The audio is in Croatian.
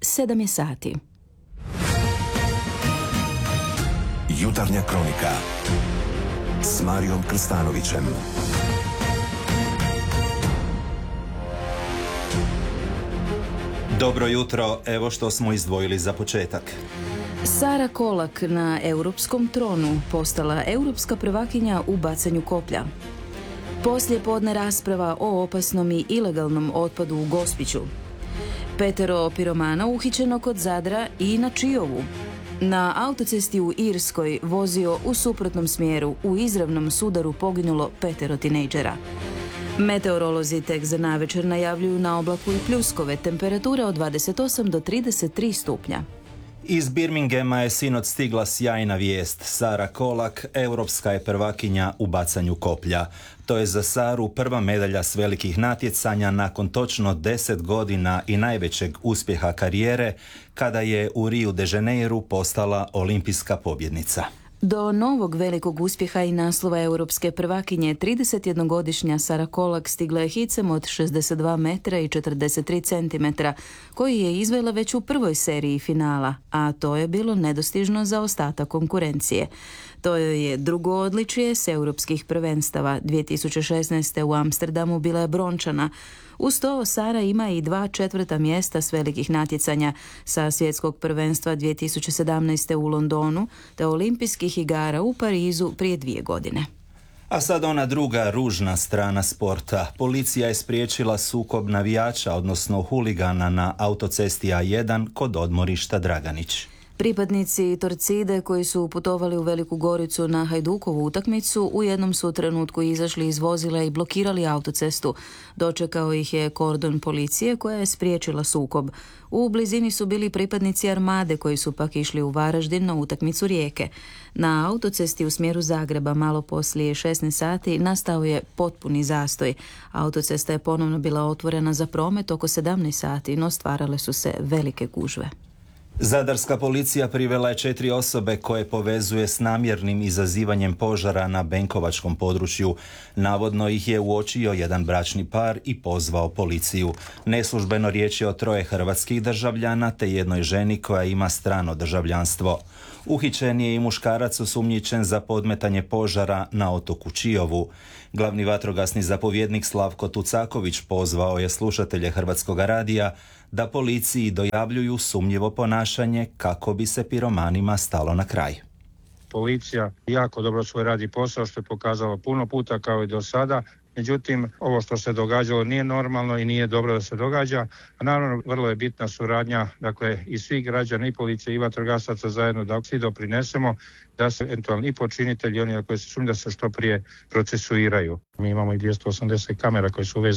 7 je sati. Jutarnja kronika s Marijom Krstanovićem. Dobro jutro, evo što smo izdvojili za početak. Sara Kolak na europskom tronu postala europska prvakinja u bacanju koplja. Poslijepodne rasprava o opasnom i ilegalnom otpadu u Gospiću. 5 piromana uhićeno kod Zadra i na Čiovu. Na autocesti u Irskoj vozio u suprotnom smjeru, u izravnom sudaru poginulo 5 tinejdžera. Meteorolozi tek za navečer najavljuju na oblaku i pljuskove, temperatura od 28 do 33 stupnja. Iz Birminghama je sinoć stigla sjajna vijest. Sara Kolak, europska je prvakinja u bacanju koplja. To je za Saru prva medalja s velikih natjecanja nakon točno 10 godina i najvećeg uspjeha karijere, kada je u Rio de Janeiru postala olimpijska pobjednica. Do novog velikog uspjeha i naslova europske prvakinje 31-godišnja Sara Kolak stigla je hicem od 62 metra i 43 centimetra, koji je izvela već u prvoj seriji finala, a to je bilo nedostižno za ostatak konkurencije. To joj je drugo odličje s europskih prvenstava. 2016. u Amsterdamu bila je brončana. Uz to Sara ima i 2 četvrta mjesta s velikih natjecanja sa svjetskog prvenstva 2017. u Londonu te olimpijskih igara u Parizu prije 2 godine. A sad ona druga ružna strana sporta. Policija je spriječila sukob navijača, odnosno huligana na autocesti A1 kod odmorišta Draganić. Pripadnici Torcide koji su putovali u Veliku Goricu na Hajdukovu utakmicu u jednom su trenutku izašli iz vozila i blokirali autocestu. Dočekao ih je kordon policije koja je spriječila sukob. U blizini su bili pripadnici Armade koji su pak išli u Varaždin na utakmicu Rijeke. Na autocesti u smjeru Zagreba malo poslije 16 sati nastao je potpuni zastoj. Autocesta je ponovno bila otvorena za promet oko 17 sati, no stvarale su se velike gužve. Zadarska policija privela je 4 osobe koje povezuje s namjernim izazivanjem požara na Benkovačkom području. Navodno ih je uočio jedan bračni par i pozvao policiju. Neslužbeno riječ je o 3 hrvatskih državljana te jednoj ženi koja ima strano državljanstvo. Uhićen je i muškarac osumnjičen za podmetanje požara na otoku Čiovu. Glavni vatrogasni zapovjednik Slavko Tucaković pozvao je slušatelje Hrvatskoga radija da policiji dojavljuju sumnjivo ponašanje kako bi se piromanima stalo na kraj. Policija jako dobro svoj radi posao, što je pokazalo puno puta kao i do sada. Međutim, ovo što se događalo nije normalno i nije dobro da se događa. A naravno, vrlo je bitna suradnja, dakle, i svih građana, i policije, i vatrogasaca zajedno, da svi doprinesemo da se eventualni i počinitelji, oni koji se sumnjaju, da se što prije procesuiraju. Mi imamo i 280 kamera koje su uvezane